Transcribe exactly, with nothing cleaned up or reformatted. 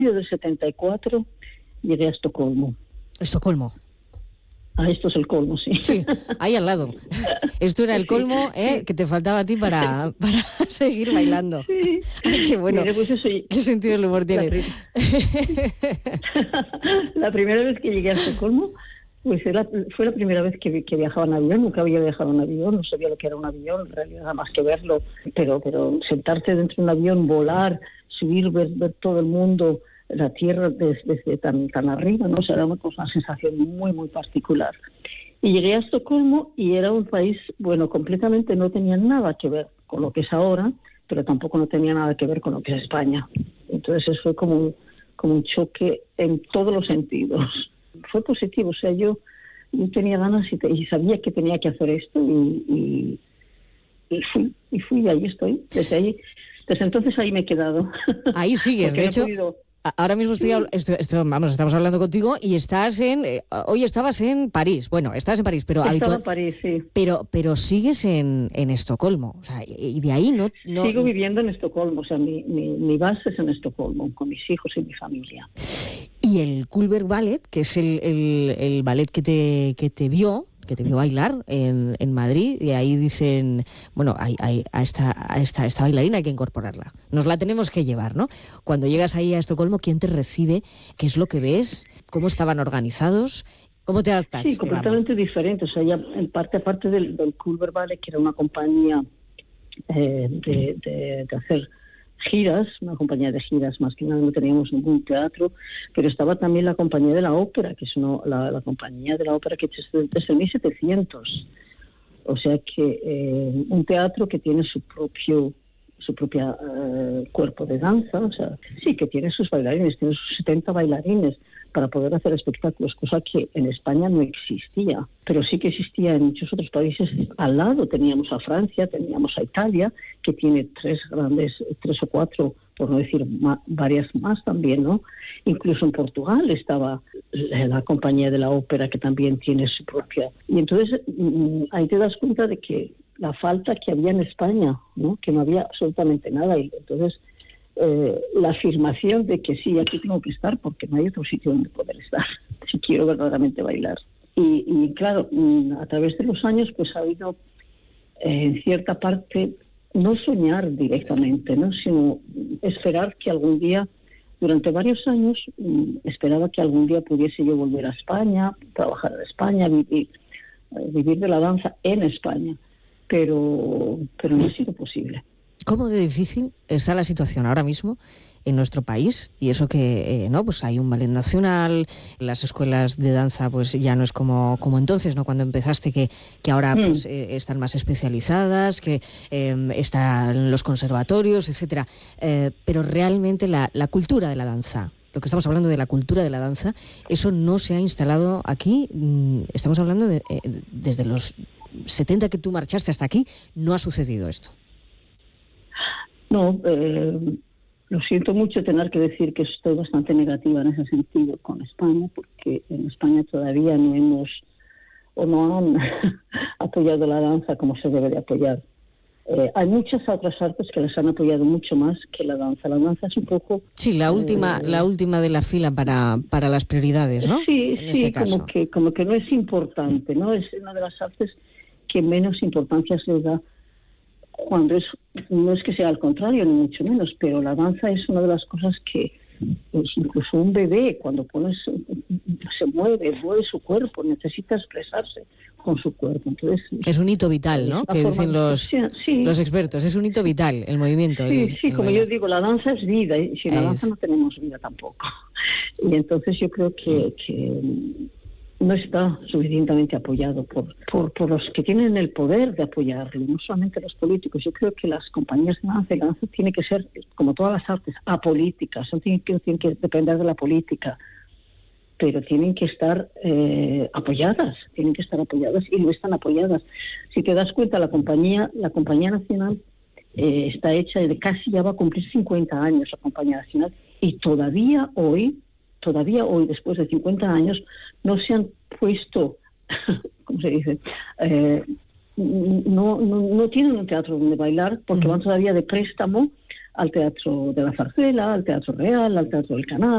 del setenta y cuatro llegué a Estocolmo. Estocolmo. Ah, esto es el colmo, sí. Sí, ahí al lado. Esto era el colmo, ¿eh? Sí. Que te faltaba a ti para, para seguir bailando. Sí. Ay, qué bueno. Mire, pues eso, ¿Qué sentido del humor tiene? La, prim... la primera vez que llegué a Estocolmo, pues era, fue la primera vez que, que viajaba en avión. Nunca había viajado en avión, no sabía lo que era un avión, en realidad nada más que verlo. Pero, pero sentarte dentro de un avión, volar, subir, ver, ver todo el mundo, la tierra desde, desde tan, tan arriba, ¿no? O sea, era una, cosa, una sensación muy, muy particular. Y llegué a Estocolmo y era un país, bueno, completamente no tenía nada que ver con lo que es ahora, pero tampoco no tenía nada que ver con lo que es España. Entonces eso fue como un, como un choque en todos los sentidos. Fue positivo, o sea, yo, yo tenía ganas y, te, y sabía que tenía que hacer esto y, y, y fui, y fui y ahí estoy. Desde ahí, desde entonces ahí me he quedado. Ahí sigues, de no hecho... Podido... Ahora mismo estoy, estoy, estoy, vamos, estamos hablando contigo y estás en, eh, hoy estabas en París, bueno, estás en París, pero Estaba habitual, en París, sí. pero, pero sigues en, en Estocolmo, o sea, y de ahí no, no... Sigo viviendo en Estocolmo, o sea, mi, mi, mi base es en Estocolmo, con mis hijos y mi familia. Y el Cullberg Ballet, que es el, el, el ballet que te, que te vio, que te vio bailar en, en Madrid, y ahí dicen, bueno, hay, hay, a, esta, a esta, esta bailarina hay que incorporarla, nos la tenemos que llevar, ¿no? Cuando llegas ahí a Estocolmo, ¿quién te recibe? ¿Qué es lo que ves? ¿Cómo estaban organizados? ¿Cómo te adaptas? Sí, completamente digamos? Diferente, o sea, ya en parte, aparte del, del Cullberg Ballet, que era una compañía eh, de, de, de hacer giras, una compañía de giras, más que nada no teníamos ningún teatro, pero estaba también la compañía de la ópera, que es una, la, la compañía de la ópera que es desde, desde mil setecientos, o sea que eh, un teatro que tiene su propio su propia uh, cuerpo de danza, o sea, sí que tiene sus bailarines, tiene sus setenta bailarines para poder hacer espectáculos, cosa que en España no existía, pero sí que existía en muchos otros países. Al lado teníamos a Francia, teníamos a Italia, que tiene tres grandes, tres o cuatro, por no decir más, varias más también, ¿no? Incluso en Portugal estaba la, la compañía de la ópera, que también tiene su propia. Y entonces ahí te das cuenta de que la falta que había en España, ¿no? Que no había absolutamente nada, y entonces eh, la afirmación de que sí, aquí tengo que estar porque no hay otro sitio donde poder estar si quiero verdaderamente bailar. Y, y claro, a través de los años pues ha habido eh, en cierta parte no soñar directamente, ¿no? Sino esperar que algún día, durante varios años esperaba que algún día pudiese yo volver a España, trabajar en España, vivir, vivir de la danza en España. Pero, pero no ha sido posible. ¿Cómo de difícil está la situación ahora mismo en nuestro país? Y eso que, eh, ¿no? Pues hay un ballet nacional, las escuelas de danza pues ya no es como, como entonces, ¿no? Cuando empezaste, que, que ahora mm. pues, eh, están más especializadas, que eh, están los conservatorios, etcétera. Eh, pero realmente la, la cultura de la danza, lo que estamos hablando de la cultura de la danza, eso no se ha instalado aquí. Estamos hablando de, eh, desde los setenta que tú marchaste hasta aquí, no ha sucedido esto. No, eh, lo siento mucho tener que decir que estoy bastante negativa en ese sentido con España, porque en España todavía no hemos o no han apoyado la danza como se debe de apoyar. Eh, hay muchas otras artes que les han apoyado mucho más que la danza. La danza es un poco... Sí, la última eh, la última de la fila para, para las prioridades, ¿no? Sí, en sí, este caso. como que como que no es importante, ¿no? Es una de las artes que menos importancia se le da, cuando es, no es que sea al contrario, ni mucho menos, pero la danza es una de las cosas que, pues, incluso un bebé, cuando pones, se mueve, mueve su cuerpo, necesita expresarse con su cuerpo. Entonces, es un hito vital, ¿no? Que dicen los, sí. los expertos, es un hito vital el movimiento. Sí, el, sí, el como bailar. yo digo, la danza es vida, y sin la danza no tenemos vida tampoco. Y entonces yo creo que... que no está suficientemente apoyado por, por, por los que tienen el poder de apoyarlo, no solamente los políticos. Yo creo que las compañías de danza y la danza tiene que ser, como todas las artes, apolíticas, no tienen que, tienen que depender de la política, pero tienen que estar eh, apoyadas, tienen que estar apoyadas y no están apoyadas. Si te das cuenta, la compañía, la compañía nacional eh, está hecha de casi, ya va a cumplir cincuenta años la compañía nacional, y todavía hoy Todavía hoy, después de cincuenta años, no se han puesto, ¿cómo se dice? Eh, no, no, no tienen un teatro donde bailar, porque uh-huh. van todavía de préstamo al Teatro de la Zarzuela, al Teatro Real, al Teatro del Canal.